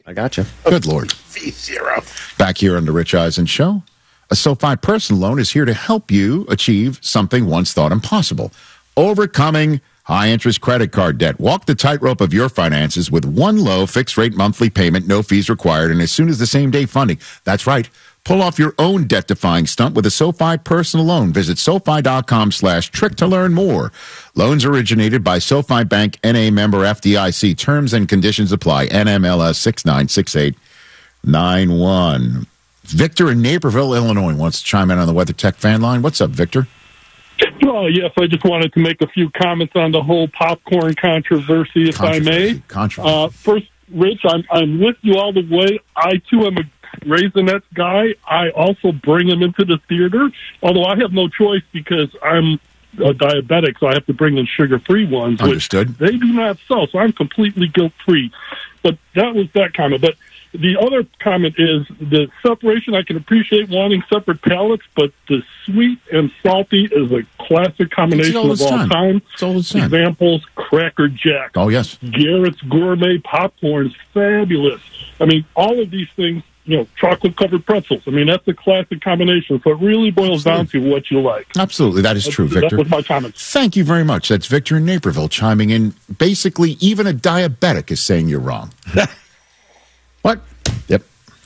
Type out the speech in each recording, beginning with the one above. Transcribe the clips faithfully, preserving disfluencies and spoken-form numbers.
I got you. Good Lord. V zero. Back here on the Rich Eisen Show, a SoFi personal loan is here to help you achieve something once thought impossible. Overcoming high-interest credit card debt. Walk the tightrope of your finances with one low fixed-rate monthly payment, no fees required, and as soon as the same-day funding. That's right. Pull off your own debt-defying stunt with a SoFi personal loan. Visit SoFi.com slash trick to learn more. Loans originated by SoFi Bank, N A member F D I C. Terms and conditions apply. N M L S six nine six eight nine one. Victor in Naperville, Illinois, wants to chime in on the WeatherTech fan line. What's up, Victor? Oh, yes, I just wanted to make a few comments on the whole popcorn controversy, if I may. Controversy. Uh, first, Rich, I'm, I'm with you all the way. I, too, am a Raisinets guy. I also bring them into the theater, although I have no choice because I'm a diabetic, so I have to bring in sugar-free ones. Understood. Which they do not sell, so I'm completely guilt-free. But that was that comment. But the other comment is the separation. I can appreciate wanting separate palettes, but the sweet and salty is a classic combination all of the all time. time. It's all the time. Examples, Cracker Jack. Oh, yes. Garrett's Gourmet Popcorn is fabulous. I mean, all of these things, you know, chocolate-covered pretzels. I mean, that's a classic combination. So it really boils Absolutely. down to what you like. Absolutely. That is That's, true, Victor. That was my comment. Thank you very much. That's Victor in Naperville chiming in. Basically, even a diabetic is saying you're wrong. What? Yep.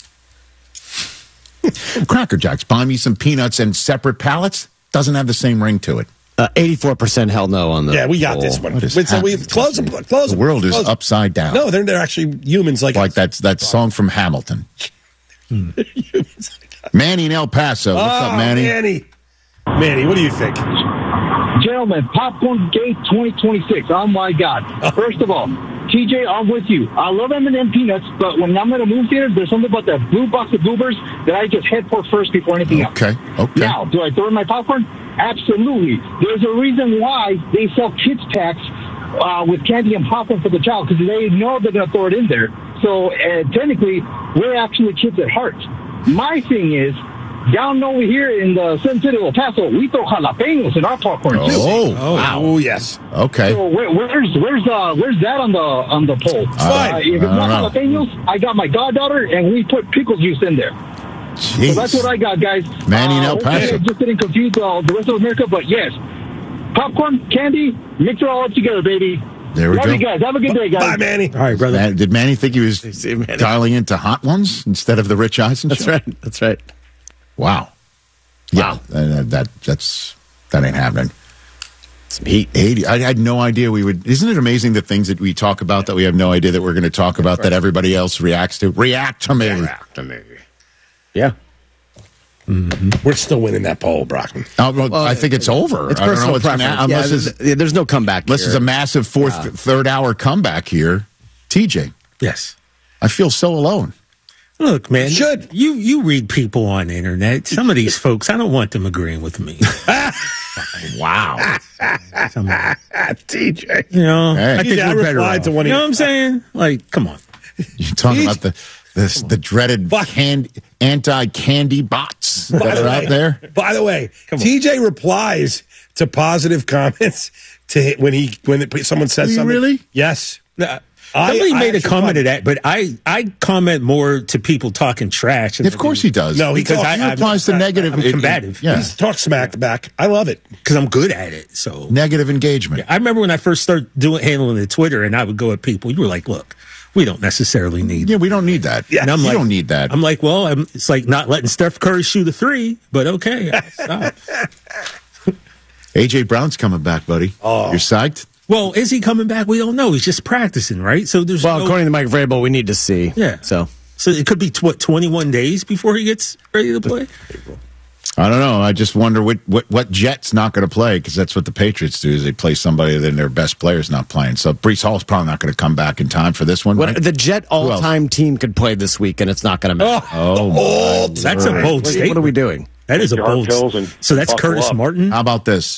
Cracker Jacks. Buy me some peanuts and separate pallets. Doesn't have the same ring to it. Uh, eighty-four percent hell no on the Yeah, we got poll. this one. What is Wait, so we happening? close them. Close The them. world is Close 'em. upside down. No, they're they're actually humans like Like us. that's that song from Hamilton. Humans like us. Manny in El Paso. What's oh, up, Manny? Manny. Manny, what do you think? Gentlemen, Popcorn Gate twenty twenty-six. Oh, my God. First of all, T J, I'm with you. I love M and M peanuts, but when I'm in a movie theater, there's something about that blue box of goobers that I just head for first before anything else. Okay, okay. Now, do I throw in my popcorn? Absolutely. There's a reason why they sell kids packs uh, with candy and popcorn for the child, because they know they're going to throw it in there. So uh, technically, we're actually kids at heart. My thing is, down over here in the Sun City of El Paso, we throw jalapenos in our popcorn too. Oh, Oh, wow. oh yes. Okay. So where, where's where's uh where's that on the on the poll? fine. Uh, if it's I don't not know. jalapenos, I got my goddaughter, and we put pickle juice in there. Jeez. So that's what I got, guys. Manny in El uh, Paso. okay, just didn't confuse uh, the rest of America, but yes, popcorn, candy, mix it all up together, baby. There we Love go. you guys. Have a good day, guys. Bye, Manny. All right, brother. Man, did Manny think he was See, Manny. dialing into Hot Ones instead of the Rich Eisen That's show? right. That's right. Wow. Yeah, uh, that that's that ain't happening. Some heat. eighty. I had no idea we would. Isn't it amazing the things that we talk about that we have no idea that we're going to talk about that everybody else reacts to? React to me. React to me. Yeah. We're still winning that poll, Brockman. Oh, well, I think it's over. It's I don't know personal what's gonna- preference. unless yeah, it's, there's, there's no comeback unless here. it's a massive fourth, Yeah. third hour comeback here. T J, Yes. I feel so alone. Look, man, Should. you you read people on the internet. Some of these folks, I don't want them agreeing with me. Wow. Some of them, T J. you know, Hey. I think I we're better replied off. to one of You know your- what I'm saying? Like, come on. You're talking about the this, the dreaded But- candy, anti-candy bots By that the are way- out there. By the way, Come on. T J replies to positive comments to when he when it, someone says Do you something. really? Yes. Uh, I- Somebody I made a actually comment find- of that, but I, I comment more to people talking trash. than Of course he does. No, he Because talks- I, He I, replies to I- negative. I'm combative. Yeah. He's talk smack back. I love it. Because I'm good at it. So Negative engagement. I remember when I first started doing handling the Twitter, and I would go at people. You were like, "Look, we don't necessarily need." Yeah, we don't need that. Yeah, And I'm you like, don't need that. I'm like, well, I'm, it's like not letting Steph Curry shoot a three, but okay. I'll stop. A J Brown's coming back, buddy. Oh. You're psyched? Well, is he coming back? We don't know. He's just practicing, right? So there's Well, no, according to Mike Vrabel, we need to see. Yeah. So so it could be tw- what twenty-one days before he gets ready to play. I don't know. I just wonder what what, what Jet's not going to play, because that's what the Patriots do, is they play somebody that their best player's not playing. So Brees Hall's probably not going to come back in time for this one. what, Right? the Jet else? all-time team could play this week, and it's not going to matter. Oh, my That's a word. bold What, statement. what are we doing? That is a Jar bold. pills and So that's buckle Curtis up. Martin. How about this?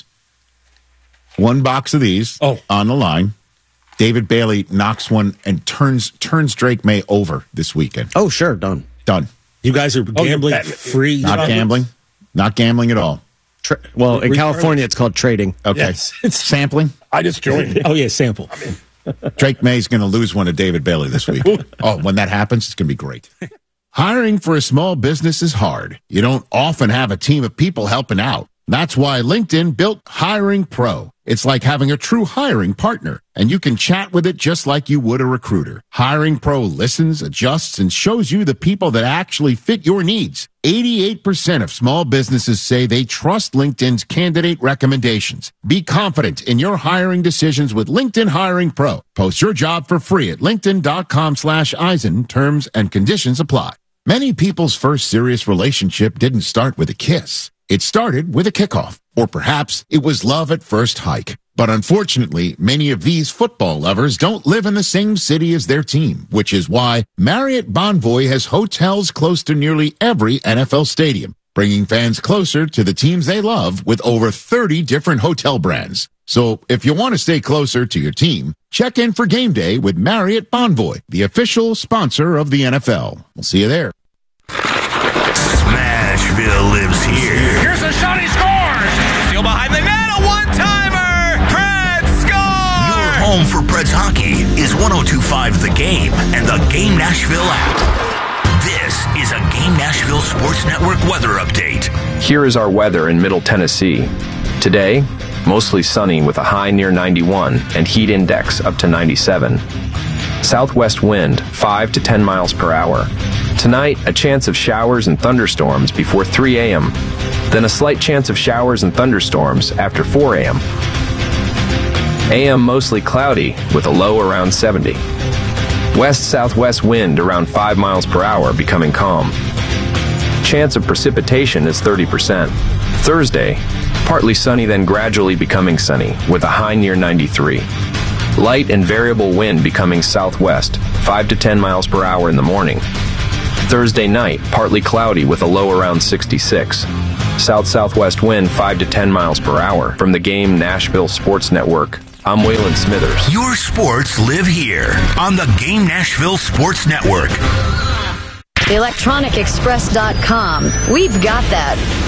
One box of these Oh. on the line. David Bailey knocks one and turns turns Drake May over this weekend. Oh, sure, done. Done. You guys are you're gambling betting- free. Not gambling. Not gambling at all. Tra- well, in Retarded. California, it's called trading. Okay. Yes. Sampling. I just joined. Oh yeah, sample. Drake May's going to lose one to David Bailey this week. Oh, when that happens, it's going to be great. Hiring for a small business is hard. You don't often have a team of people helping out. That's why LinkedIn built Hiring Pro. It's like having a true hiring partner, and you can chat with it just like you would a recruiter. Hiring Pro listens, adjusts, and shows you the people that actually fit your needs. eighty-eight percent of small businesses say they trust LinkedIn's candidate recommendations. Be confident in your hiring decisions with LinkedIn Hiring Pro. Post your job for free at linkedin.com slash Eisen. Terms and conditions apply. Many people's first serious relationship didn't start with a kiss. It started with a kickoff, or perhaps it was love at first hike. But unfortunately, many of these football lovers don't live in the same city as their team, which is why Marriott Bonvoy has hotels close to nearly every N F L stadium, bringing fans closer to the teams they love with over thirty different hotel brands. So if you want to stay closer to your team, check in for game day with Marriott Bonvoy, the official sponsor of the N F L. We'll see you there. Smashville lives here. Here's a shot, he scores! Still behind the net, a one-timer! Preds score! Your home for Preds hockey is one oh two point five The Game and the Game Nashville app. This is a Game Nashville Sports Network weather update. Here is our weather in Middle Tennessee. Today, mostly sunny with a high near ninety-one and heat index up to ninety-seven. Southwest wind five to ten miles per hour. Tonight, a chance of showers and thunderstorms before three a.m., then a slight chance of showers and thunderstorms after four a.m. A M mostly cloudy with a low around seventy. West-southwest wind around five miles per hour becoming calm. Chance of precipitation is thirty percent. Thursday, partly sunny then gradually becoming sunny with a high near ninety-three. Light and variable wind becoming southwest, five to ten miles per hour in the morning. Thursday night, partly cloudy with a low around sixty-six. South-southwest wind five to ten miles per hour. From the Game Nashville Sports Network, I'm Waylon Smithers. Your sports live here on the Game Nashville Sports Network. electronic express dot com. We've got that.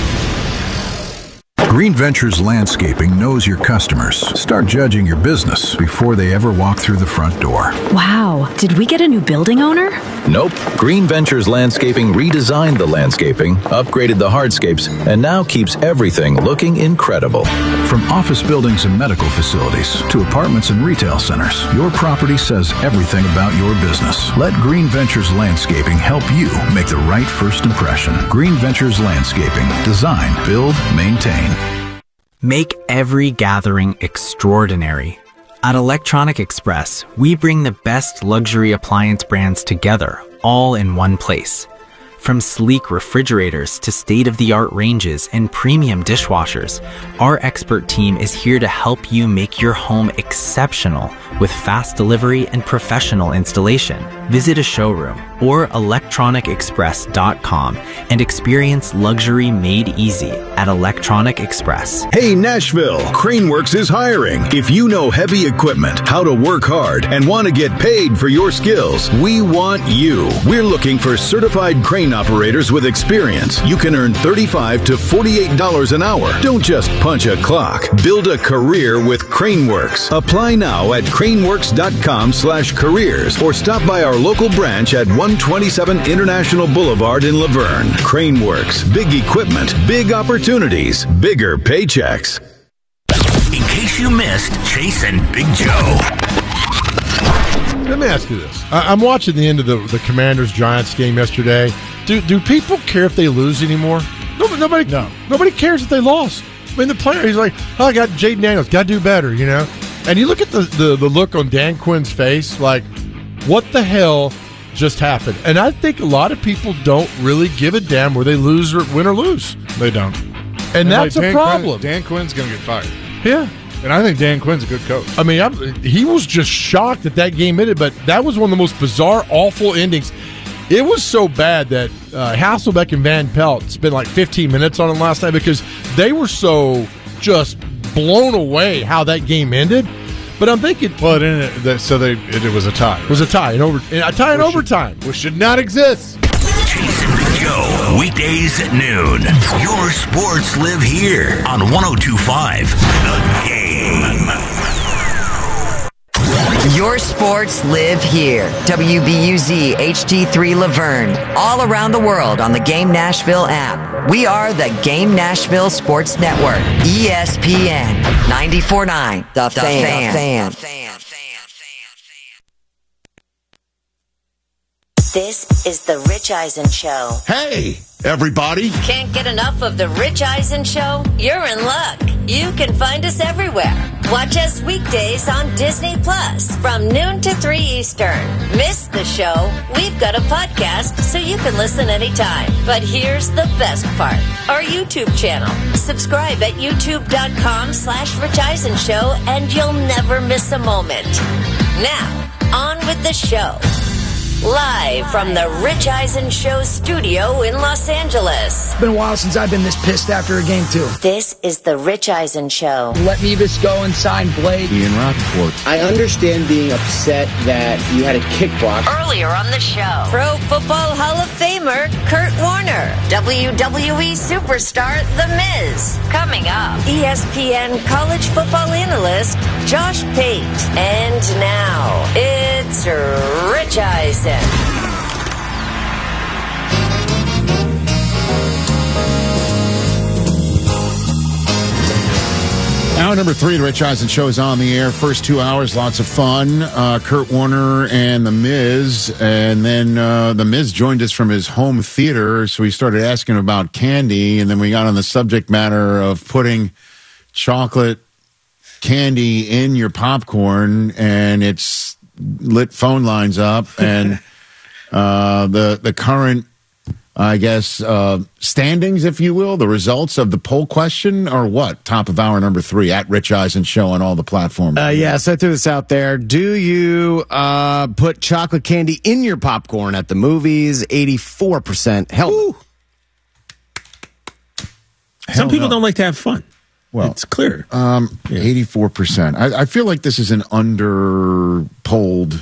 Green Ventures Landscaping knows your customers. Start judging your business before they ever walk through the front door. Wow. Did we get a new building owner? Nope. Green Ventures Landscaping redesigned the landscaping, upgraded the hardscapes, and now keeps everything looking incredible. From office buildings and medical facilities to apartments and retail centers, your property says everything about your business. Let Green Ventures Landscaping help you make the right first impression. Green Ventures Landscaping. Design, build, maintain. Make every gathering extraordinary. At Electronic Express, we bring the best luxury appliance brands together, all in one place. From sleek refrigerators to state-of-the-art ranges and premium dishwashers, our expert team is here to help you make your home exceptional with fast delivery and professional installation. Visit a showroom or electronic express dot com and experience luxury made easy at Electronic Express. Hey Nashville, Craneworks is hiring. If you know heavy equipment, how to work hard, and want to get paid for your skills, we want you. We're looking for certified crane operators with experience. You can earn thirty-five to forty-eight dollars an hour. Don't just punch a clock. Build a career with Craneworks. Apply now at craneworks dot com slash careers or stop by our local branch at one twenty-seven International Boulevard in Laverne. Craneworks. Big equipment, big opportunities, bigger paychecks. In case you missed Chase and Big Joe. Let me ask you this. I, I'm watching the end of the, the Commanders-Giants game yesterday. Do do people care if they lose anymore? Nobody, nobody, no. nobody cares if they lost. I mean, the player, he's like, oh, I got Jaden Daniels, got to do better, you know? And you look at the, the, the look on Dan Quinn's face, like, what the hell just happened? And I think a lot of people don't really give a damn where they lose or win or lose. They don't. And, and that's like a Dan problem. Quinn, Dan Quinn's going to get fired. Yeah. And I think Dan Quinn's a good coach. I mean, I'm, he was just shocked that that game ended, but that was one of the most bizarre, awful endings. It was so bad that uh, Hasselbeck and Van Pelt spent like fifteen minutes on it last night because they were so just blown away how that game ended. But I'm thinking, well, it ended, so they it, it was a tie. Right? It was a tie in over a tie in overtime, which should not exist. Chase and Big Joe, weekdays at noon. Your sports live here on one oh two point five The Game. Your sports live here. W B U Z H D three Laverne. All around the world on the Game Nashville app. We are the Game Nashville Sports Network. E S P N ninety-four point nine. The, the Fan. fan. This is the Rich Eisen Show. Hey, everybody. Can't get enough of the Rich Eisen Show? You're in luck. You can find us everywhere. Watch us weekdays on Disney Plus from noon to three Eastern. Miss the show? We've got a podcast so you can listen anytime. But here's the best part. Our YouTube channel. Subscribe at youtube.com slash Rich Eisen Show and you'll never miss a moment. Now, on with the show. Live from the Rich Eisen Show studio in Los Angeles. It's been a while since I've been this pissed after a game, too. This is the Rich Eisen Show. Let Mevis go and sign Blake. Ian Rappaport. I understand being upset that you had a kickbox. Earlier on the show, Pro Football Hall of Famer Kurt Warner, W W E superstar The Miz. Coming up, E S P N college football analyst Josh Pate. And now, it's Rich Eisen. Hour number three, the Rich Eisen Show is on the air. First two hours, lots of fun. Uh, Kurt Warner and The Miz. And then uh, The Miz joined us from his home theater, so we started asking about candy. And then we got on the subject matter of putting chocolate candy in your popcorn, and it's lit phone lines up. And uh, the, the current, I guess, uh, standings, if you will, the results of the poll question are what? Top of hour number three at Rich Eisen Show on all the platforms. Uh, yeah, so I threw this out there. Do you uh, put chocolate candy in your popcorn at the movies? eighty-four percent. Hell, Some Hell people no. don't like to have fun. Well, it's clear. Um, eighty-four percent. I, I feel like this is an under-polled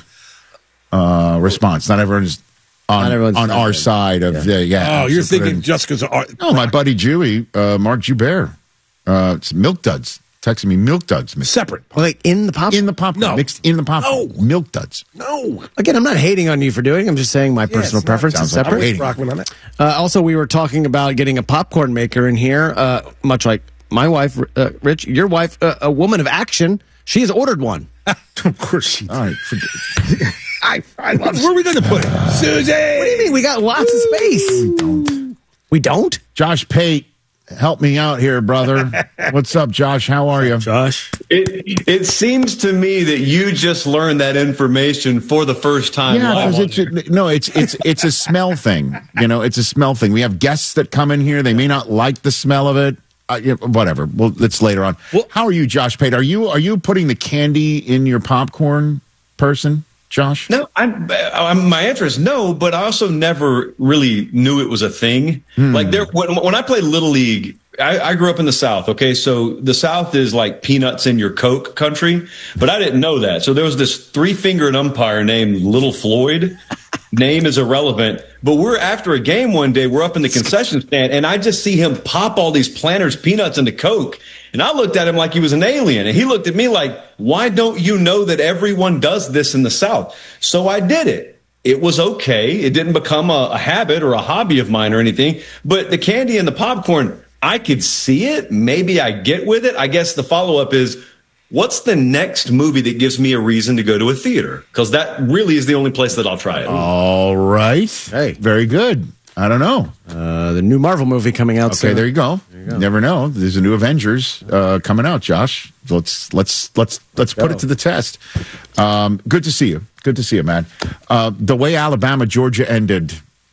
uh, response. Not everyone's on, Not everyone's on our good. side of Yeah. the, yeah. Oh, you're so put thinking in- just because. No, my buddy Jewy, uh, Mark Joubert, uh, it's Milk Duds. Texting me Milk Duds. Mixed. Separate. like in the popcorn? In the popcorn. No. Mixed in the popcorn. No. Milk Duds. No. Again, I'm not hating on you for doing it. I'm just saying my personal it's not- preference is sounds like separate. you're hating. Rockman on that. Uh, also, we were talking about getting a popcorn maker in here, uh, much like my wife, uh, Rich, your wife, uh, a woman of action. She has ordered one. Of course she. All right. forget- I, I love. Where are we going to put it, Susie? What do you mean? We got lots of space. We don't. We don't? Josh Pate, help me out here, brother. What's up, Josh? How are you? Josh? It it seems to me that you just learned that information for the first time. Yeah, live 'cause on it's here. no, it's it's it's a smell thing. You know, it's a smell thing. We have guests that come in here; they may not like the smell of it. Uh, yeah, whatever. Well, it's later on. Well- How are you, Josh Pate? Are you are you putting the candy in your popcorn, person, Josh? No, I'm, I'm. My answer is no, but I also never really knew it was a thing. Hmm. Like there, when, when I played Little League, I, I grew up in the South. Okay, so the South is like peanuts in your Coke country, but I didn't know that. So there was this three-fingered umpire named Little Floyd. Name is irrelevant, but we're after a game one day. We're up in the concession stand, and I just see him pop all these Planters peanuts into Coke. And I looked at him like he was an alien, and he looked at me like, "Why don't you know that everyone does this in the South?" So I did it. It was okay. It didn't become a, a habit or a hobby of mine or anything. But the candy and the popcorn, I could see it. Maybe I get with it. I guess the follow up is, what's the next movie that gives me a reason to go to a theater? Because that really is the only place that I'll try it. All right. Hey, very good. I don't know. Uh, the new Marvel movie coming out Okay, soon. there you go. Never know. There's a new Avengers uh, coming out, Josh. Let's let's let's let's put it to the test. Um, good to see you. Good to see you, man. Uh, the way Alabama Georgia ended,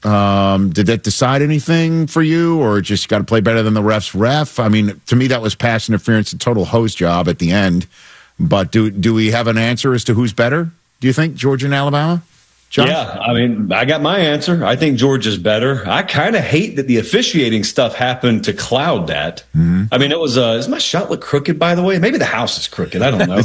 um, did that decide anything for you, or just got to play better than the refs? Ref. I mean, to me, that was pass interference, a total hose job at the end. But do do we have an answer as to who's better? Do you think Georgia and Alabama? Josh? Yeah, I mean, I got my answer. I think Georgia's better. I kind of hate that the officiating stuff happened to cloud that. Mm-hmm. I mean, it was, uh, does my shot look crooked, by the way? Maybe the house is crooked. I don't know.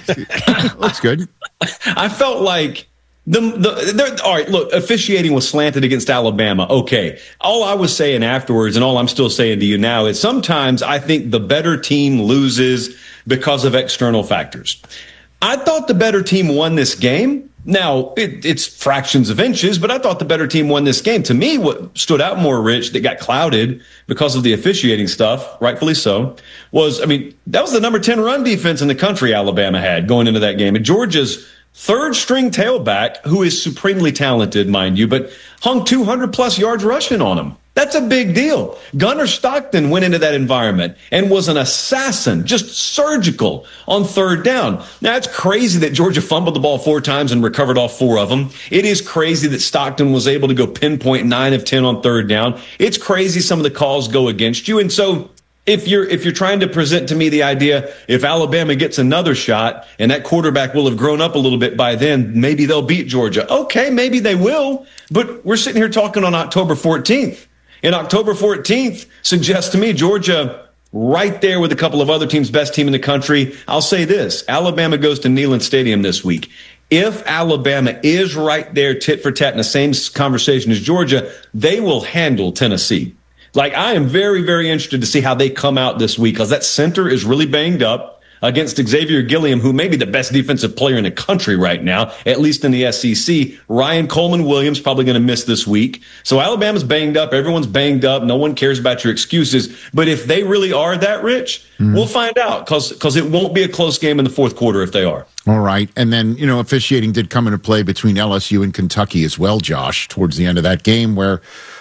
Looks good. I felt like the, the, there, all right, look, officiating was slanted against Alabama. Okay. All I was saying afterwards, and all I'm still saying to you now, is sometimes I think the better team loses because of external factors. I thought the better team won this game. Now, it, it's fractions of inches, but I thought the better team won this game. To me, what stood out more, Rich, that got clouded because of the officiating stuff, rightfully so, was, I mean, that was the number ten run defense in the country Alabama had going into that game. And Georgia's third string tailback, who is supremely talented, mind you, but hung two hundred plus yards rushing on him. That's a big deal. Gunnar Stockton went into that environment and was an assassin, just surgical on third down. Now, it's crazy that Georgia fumbled the ball four times and recovered all four of them. It is crazy that Stockton was able to go pinpoint nine of ten on third down. It's crazy some of the calls go against you. And so if you're if you're trying to present to me the idea, if Alabama gets another shot and that quarterback will have grown up a little bit by then, maybe they'll beat Georgia. Okay, maybe they will. But we're sitting here talking on October fourteenth. And October fourteenth suggests to me Georgia right there with a couple of other teams, best team in the country. I'll say this, Alabama goes to Neyland Stadium this week. If Alabama is right there tit for tat in the same conversation as Georgia, they will handle Tennessee. Like, I am very, very interested to see how they come out this week because that center is really banged up against Xavier Gilliam, who may be the best defensive player in the country right now, at least in the S E C. Ryan Coleman-Williams probably going to miss this week. So Alabama's banged up. Everyone's banged up. No one cares about your excuses. But if they really are that rich, mm-hmm. we'll find out because because it won't be a close game in the fourth quarter if they are. All right. And then, you know, officiating did come into play between L S U and Kentucky as well, Josh, towards the end of that game where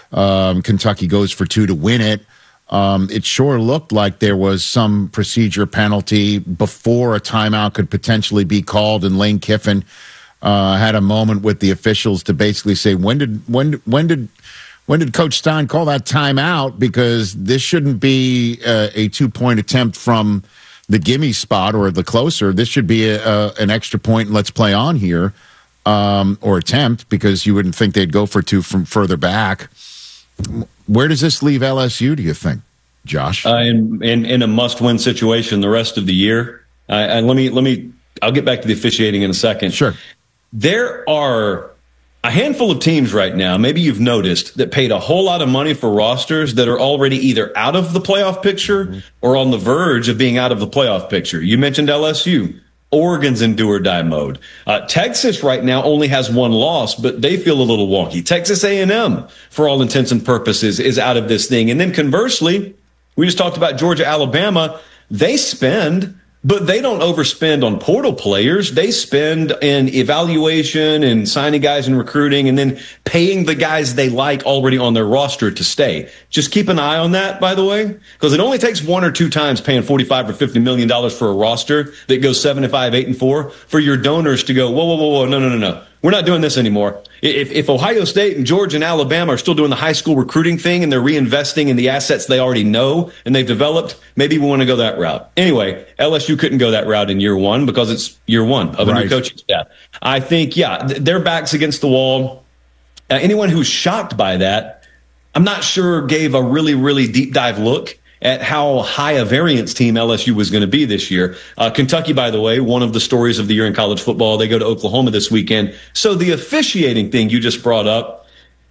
um, Kentucky goes for two to win it. Um, it sure looked like there was some procedure penalty before a timeout could potentially be called, and Lane Kiffin uh, had a moment with the officials to basically say, when did when when did when did Coach Stein call that timeout? Because this shouldn't be uh, a two point attempt from the gimme spot or the closer. This should be a, a, an extra point and let's play on here, um, or attempt, because you wouldn't think they'd go for two from further back. Where does this leave L S U, do you think, Josh? Uh, in, in in a must-win situation the rest of the year. Uh, and let me let me. I'll get back to the officiating in a second. Sure. There are a handful of teams right now, maybe you've noticed, that paid a whole lot of money for rosters that are already either out of the playoff picture mm-hmm. or on the verge of being out of the playoff picture. You mentioned L S U. Oregon's in do-or-die mode. Uh, Texas right now only has one loss, but they feel a little wonky. Texas A and M, for all intents and purposes, is out of this thing. And then conversely, we just talked about Georgia, Alabama. They spend, but they don't overspend on portal players. They spend in evaluation and signing guys and recruiting and then paying the guys they like already on their roster to stay. Just keep an eye on that, by the way, because it only takes one or two times paying forty-five or fifty million dollars for a roster that goes seven and five, eight and four for your donors to go, whoa, whoa, whoa, whoa, no, no, no, no. We're not doing this anymore. If, if Ohio State and Georgia and Alabama are still doing the high school recruiting thing and they're reinvesting in the assets they already know and they've developed, maybe we want to go that route. Anyway, L S U couldn't go that route in year one because it's year one of a right. new coaching staff. I think, yeah, th- their backs against the wall. Uh, anyone who's shocked by that, I'm not sure gave a really, really deep dive look at how high a variance team L S U was going to be this year. Uh, Kentucky, by the way, one of the stories of the year in college football. They go to Oklahoma this weekend. So the officiating thing you just brought up,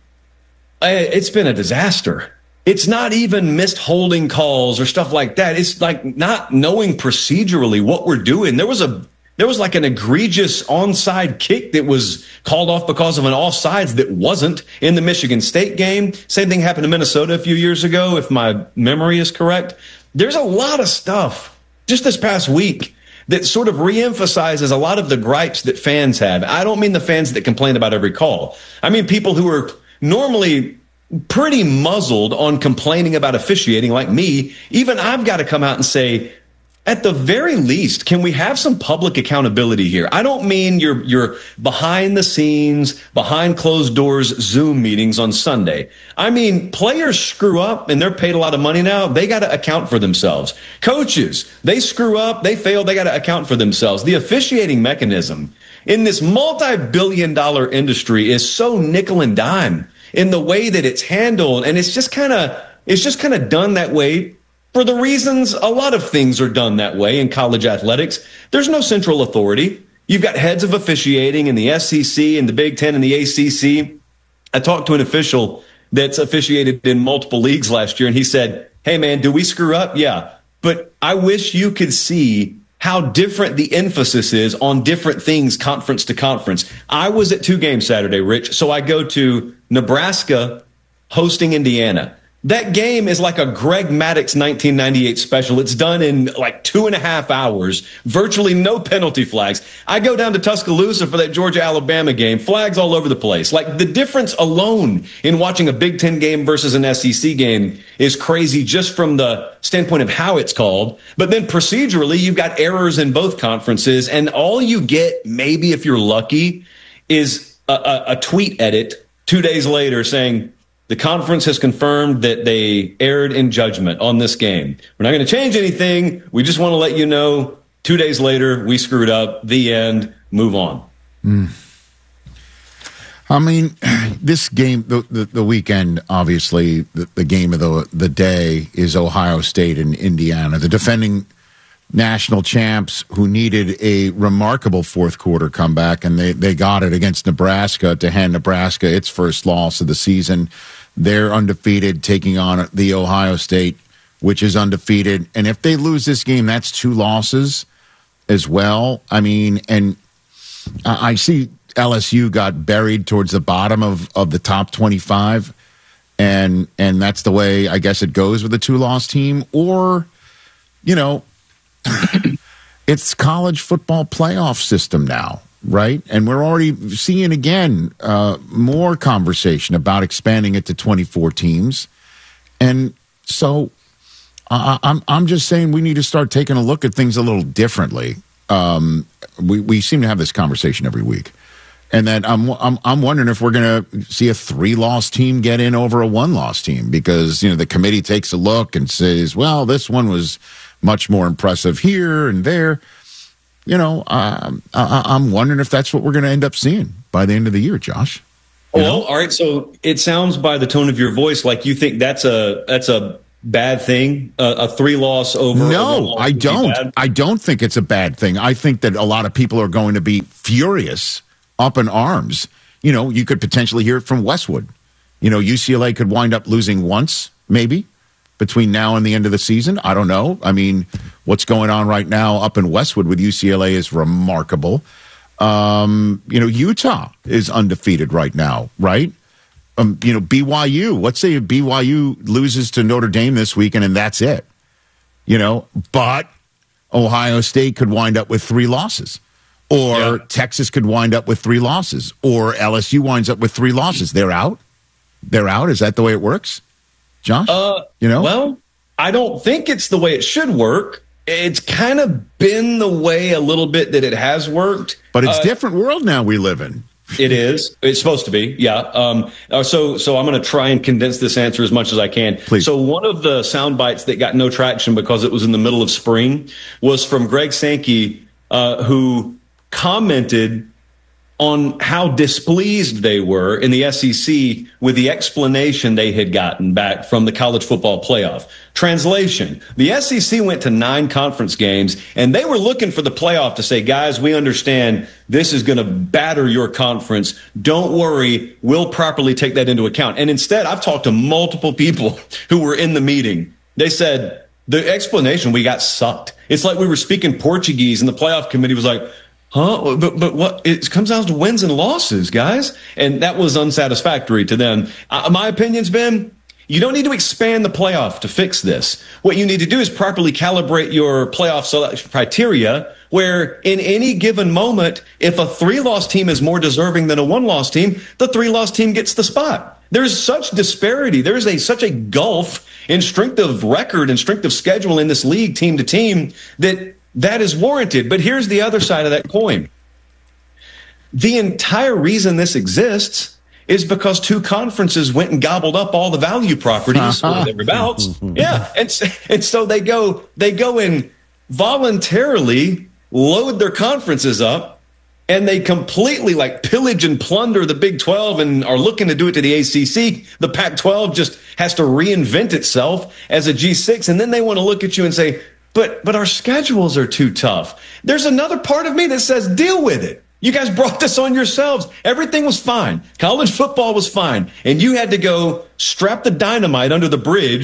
it's been a disaster. It's not even missed holding calls or stuff like that. It's like not knowing procedurally what we're doing. There was a There was like an egregious onside kick that was called off because of an offsides that wasn't in the Michigan State game. Same thing happened to Minnesota a few years ago, if my memory is correct. There's a lot of stuff just this past week that sort of reemphasizes a lot of the gripes that fans have. I don't mean the fans that complain about every call. I mean people who are normally pretty muzzled on complaining about officiating like me. Even I've got to come out and say, at the very least, can we have some public accountability here? I don't mean your your behind the scenes, behind closed doors Zoom meetings on Sunday. I mean, players screw up and they're paid a lot of money now. They got to account for themselves. Coaches, they screw up, they fail, they got to account for themselves. The officiating mechanism in this multi-billion dollar industry is so nickel and dime in the way that it's handled. And it's just kind of it's just kind of done that way for the reasons a lot of things are done that way in college athletics. There's no central authority. You've got heads of officiating in the S E C and the Big Ten and the A C C. I talked to an official that's officiated in multiple leagues last year, and he said, hey, man, do we screw up? Yeah. But I wish you could see how different the emphasis is on different things conference to conference. I was at two games Saturday, Rich, so I go to Nebraska hosting Indiana. That game is like a Greg Maddux nineteen ninety-eight special. It's done in like two and a half hours, virtually no penalty flags. I go down to Tuscaloosa for that Georgia-Alabama game, flags all over the place. Like the difference alone in watching a Big Ten game versus an S E C game is crazy just from the standpoint of how it's called. But then procedurally, you've got errors in both conferences, and all you get, maybe if you're lucky, is a, a, a tweet edit two days later saying, the conference has confirmed that they erred in judgment on this game. We're not going to change anything. We just want to let you know two days later, we screwed up. The end. Move on. Mm. I mean, this game, the, the, the weekend, obviously, the, the game of the, the day is Ohio State and Indiana, the defending national champs who needed a remarkable fourth quarter comeback, and they, they got it against Nebraska to hand Nebraska its first loss of the season. They're undefeated, taking on the Ohio State, which is undefeated. And if they lose this game, that's two losses as well. I mean, and I see L S U got buried towards the bottom of, of the top twenty-five, and and that's the way I guess it goes with a two-loss team. Or, you know, it's college football playoff system now, right? And we're already seeing, again, uh, more conversation about expanding it to twenty-four teams. And so uh, I'm I'm just saying we need to start taking a look at things a little differently. Um, we, we seem to have this conversation every week. And then I'm I'm I'm wondering if we're going to see a three-loss team get in over a one-loss team, because, you know, the committee takes a look and says, well, this one was much more impressive here and there. You know, um, I, I'm wondering if that's what we're going to end up seeing by the end of the year, Josh. You well, know? all right. So it sounds by the tone of your voice like you think that's a that's a bad thing, uh, a three loss over. No, I don't. I don't think it's a bad thing. I think that a lot of people are going to be furious, up in arms. You know, you could potentially hear it from Westwood. You know, U C L A could wind up losing once, maybe, between now and the end of the season. I don't know. I mean, what's going on right now up in Westwood with U C L A is remarkable. Um, you know, Utah is undefeated right now, right? Um, you know, B Y U. Let's say B Y U loses to Notre Dame this weekend and that's it. You know, but Ohio State could wind up with three losses. Or yeah. Texas could wind up with three losses. Or L S U winds up with three losses. They're out? They're out? Is that the way it works? Josh? Uh, you know? Well, I don't think it's the way it should work. It's kind of been the way a little bit that it has worked. But it's a uh, different world now we live in. It is. It's supposed to be. Yeah. Um, uh, so, so I'm going to try and condense this answer as much as I can. Please. So one of the sound bites that got no traction because it was in the middle of spring was from Greg Sankey, uh, who commented on how displeased they were in the S E C with the explanation they had gotten back from the college football playoff. Translation, the S E C went to nine conference games, and they were looking for the playoff to say, guys, we understand this is going to batter your conference. Don't worry, we'll properly take that into account. And instead, I've talked to multiple people who were in the meeting. They said, the explanation, we got sucked. It's like we were speaking Portuguese, and the playoff committee was like, Huh? But but what it comes down to wins and losses, guys, and that was unsatisfactory to them. Uh, my opinion's been you don't need to expand the playoff to fix this. What you need to do is properly calibrate your playoff selection criteria, where in any given moment, if a three-loss team is more deserving than a one-loss team, the three-loss team gets the spot. There's such disparity. There's a such a gulf in strength of record and strength of schedule in this league, team to team, that that is warranted. But here's the other side of that coin. The entire reason this exists is because two conferences went and gobbled up all the value properties or their bouts. Yeah. And, and so they go, they go and voluntarily load their conferences up, and they completely like pillage and plunder the Big twelve and are looking to do it to the A C C. The Pac twelve just has to reinvent itself as a G six. And then they want to look at you and say, But but our schedules are too tough. There's another part of me that says, deal with it. You guys brought this on yourselves. Everything was fine. College football was fine. And you had to go strap the dynamite under the bridge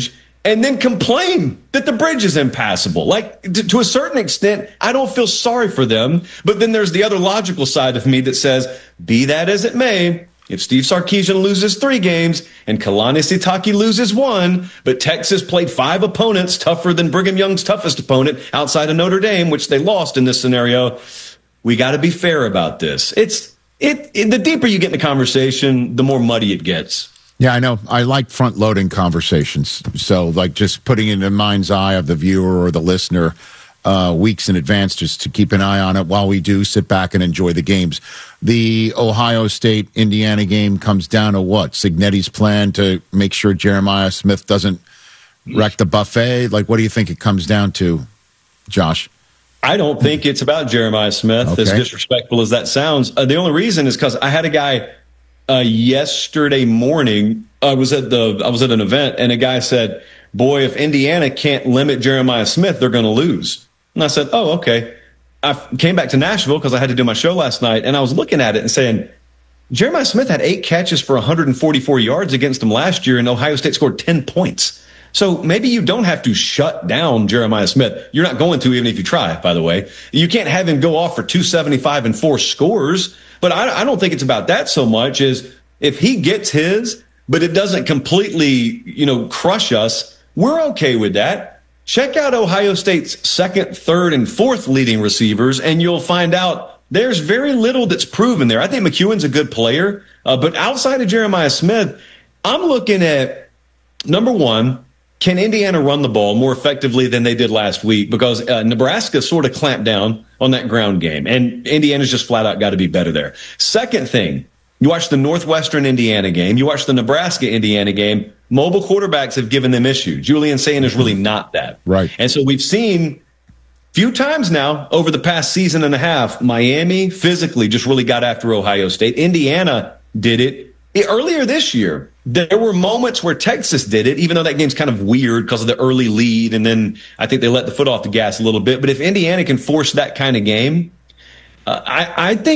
and then complain that the bridge is impassable. Like, to, to a certain extent, I don't feel sorry for them. But then there's the other logical side of me that says, be that as it may, if Steve Sarkisian loses three games and Kalani Sitake loses one, but Texas played five opponents tougher than Brigham Young's toughest opponent outside of Notre Dame, which they lost in this scenario, we got to be fair about this. It's it, it. The deeper you get in the conversation, the more muddy it gets. Yeah, I know. I like front-loading conversations. So, like, just putting it in the mind's eye of the viewer or the listener uh, weeks in advance, just to keep an eye on it while we do sit back and enjoy the games. The Ohio State-Indiana game comes down to what? Cignetti's plan to make sure Jeremiah Smith doesn't wreck the buffet? Like, what do you think it comes down to, Josh? I don't think it's about Jeremiah Smith, okay. As disrespectful as that sounds. Uh, the only reason is because I had a guy uh, yesterday morning. I was at the I was at an event, and a guy said, "Boy, if Indiana can't limit Jeremiah Smith, they're going to lose." And I said, "Oh, okay." I came back to Nashville because I had to do my show last night, and I was looking at it and saying, Jeremiah Smith had eight catches for one hundred forty-four yards against them last year, and Ohio State scored ten points. So maybe you don't have to shut down Jeremiah Smith. You're not going to, even if you try, by the way. You can't have him go off for two seventy-five and four scores. But I, I don't think it's about that so much as if he gets his, but it doesn't completely, you know, crush us, we're okay with that. Check out Ohio State's second, third, and fourth leading receivers, and you'll find out there's very little that's proven there. I think McEwen's a good player, uh, but outside of Jeremiah Smith, I'm looking at, number one, can Indiana run the ball more effectively than they did last week? Because uh, Nebraska sort of clamped down on that ground game, and Indiana's just flat out got to be better there. Second thing, you watch the Northwestern Indiana game, you watch the Nebraska Indiana game, mobile quarterbacks have given them issues. Julian Sayin is really not that. Right. And so we've seen few times now over the past season and a half, Miami physically just really got after Ohio State. Indiana did it. Earlier this year, there were moments where Texas did it, even though that game's kind of weird because of the early lead, and then I think they let the foot off the gas a little bit. But if Indiana can force that kind of game, uh, I, I think